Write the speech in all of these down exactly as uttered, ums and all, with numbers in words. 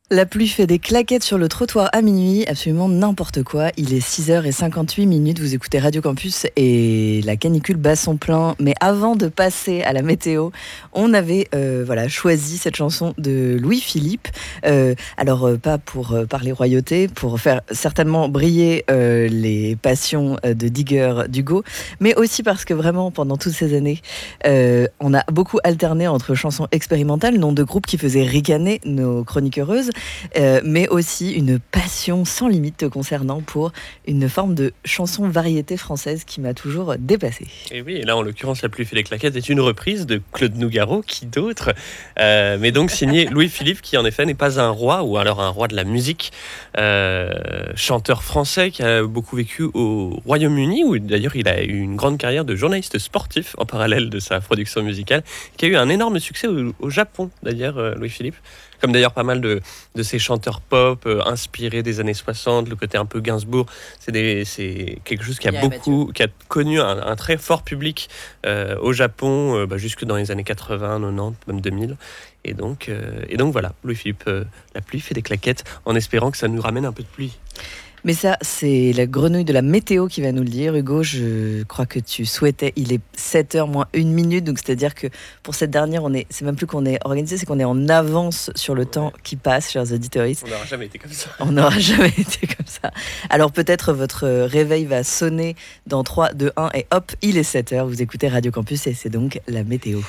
La pluie fait des claquettes sur le trottoir à minuit, absolument n'importe quoi. Il est six heures cinquante-huit minutes, vous écoutez Radio Campus et la canicule bat son plein. Mais avant de passer à la météo, on avait euh, voilà, choisi cette chanson de Louis-Philippe. Euh, alors, euh, pas pour euh, parler royauté, pour faire certainement briller euh, les passions euh, de Digger d'Hugo, mais aussi parce que vraiment, pendant toutes ces années, euh, on a beaucoup alterné entre chansons expérimentales, nom de groupe qui faisait ricaner nos chroniqueuses, Euh, mais aussi une passion sans limite te concernant pour une forme de chanson variété française qui m'a toujours dépassée. Et oui, et là en l'occurrence, La pluie fait des claquettes est une reprise de Claude Nougaro, qui d'autre, euh, mais donc signé Louis-Philippe, qui en effet n'est pas un roi, ou alors un roi de la musique, euh, chanteur français qui a beaucoup vécu au Royaume-Uni, où d'ailleurs il a eu une grande carrière de journaliste sportif en parallèle de sa production musicale, qui a eu un énorme succès au, au Japon d'ailleurs, euh, Louis-Philippe. Comme d'ailleurs pas mal de, de ces chanteurs pop euh, inspirés des années soixante, le côté un peu Gainsbourg, c'est, des, c'est quelque chose qui a, Yeah, beaucoup, qui a connu un, un très fort public euh, au Japon, euh, bah, jusque dans les années quatre-vingts, quatre-vingt-dix, même deux mille. Et donc, euh, et donc voilà, Louis-Philippe, euh, La pluie fait des claquettes, en espérant que ça nous ramène un peu de pluie. Mais ça, c'est la grenouille de la météo qui va nous le dire. Hugo, je crois que tu souhaitais, il est sept heures moins une minute, donc c'est-à-dire que pour cette dernière, on est, c'est même plus qu'on est organisé, c'est qu'on est en avance sur le Ouais. temps qui passe, chers auditeurs. On n'aura jamais été comme ça. On n'aura jamais été comme ça. Alors peut-être votre réveil va sonner dans trois, deux, un et hop, il est sept heures, vous écoutez Radio Campus et c'est donc la météo.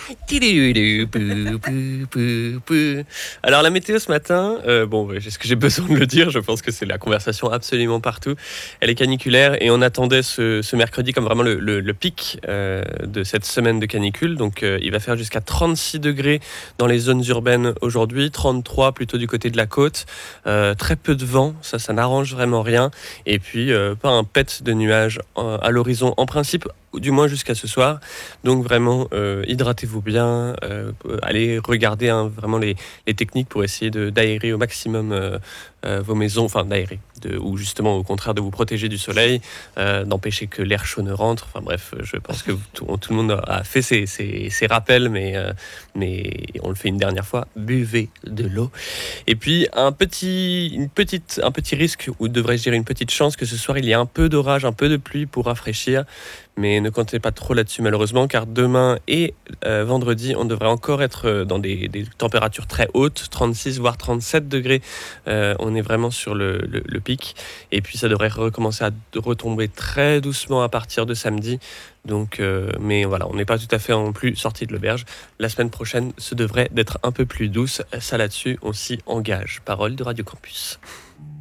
Alors la météo ce matin, euh, bon, est-ce que j'ai besoin de le dire? Je pense que c'est la conversation absolument partout. Elle est caniculaire et on attendait ce, ce mercredi comme vraiment le, le, le pic euh, de cette semaine de canicule. Donc euh, il va faire jusqu'à trente-six degrés dans les zones urbaines aujourd'hui, trente-trois plutôt du côté de la côte. Euh, très peu de vent, ça, ça n'arrange vraiment rien. Et puis euh, pas un pet de nuages euh, à l'horizon en principe, du moins jusqu'à ce soir. Donc vraiment, euh, hydratez-vous bien, euh, allez regarder hein, vraiment les, les techniques pour essayer de, d'aérer au maximum euh, euh, vos maisons, enfin d'aérer, de, ou justement au contraire de vous protéger du soleil, euh, d'empêcher que l'air chaud ne rentre. Enfin bref, je pense que tout, tout le monde a fait ses, ses, ses rappels, mais, euh, mais on le fait une dernière fois, buvez de l'eau. Et puis un petit, une petite, un petit risque, ou devrais-je dire une petite chance, que ce soir il y ait un peu d'orage, un peu de pluie pour rafraîchir. Mais ne comptez pas trop là-dessus malheureusement, car demain et euh, vendredi, on devrait encore être dans des, des températures très hautes, trente-six voire trente-sept degrés. Euh, on est vraiment sur le, le, le pic. Et puis ça devrait recommencer à retomber très doucement à partir de samedi. Donc, euh, mais voilà, on n'est pas tout à fait non plus sorti de l'auberge. La semaine prochaine, ce devrait d'être un peu plus douce. Ça là-dessus, on s'y engage. Parole de Radio Campus.